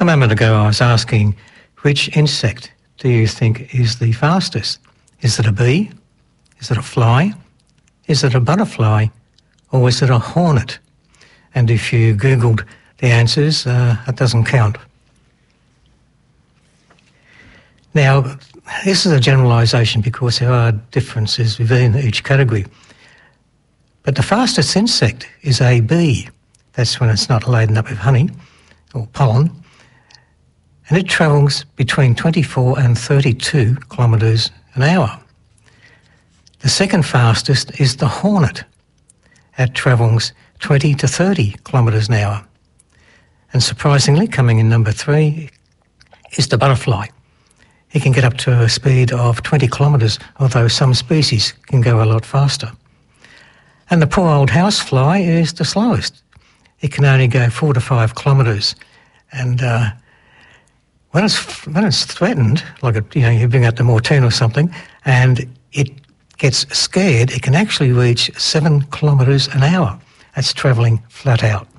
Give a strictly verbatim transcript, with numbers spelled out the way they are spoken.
moment ago I was asking, which insect do you think is the fastest? Is it a bee? Is it a fly? Is it a butterfly? Or is it a hornet? And if you Googled the answers, uh, it doesn't count. Now, this is a generalisation because there are differences within each category. But the fastest insect is a bee. That's when it's not laden up with honey or pollen. And it travels between twenty-four and thirty-two kilometres an hour. The second fastest is the hornet. It travels twenty to thirty kilometres an hour. And surprisingly, coming in number three, is the butterfly. It can get up to a speed of twenty kilometres, although some species can go a lot faster. And the poor old housefly is the slowest. It can only go four to five kilometres. And uh, when it's when it's threatened, like a, you know, you bring out the Mortein or something, and it gets scared, it can actually reach seven kilometres an hour. That's travelling flat out.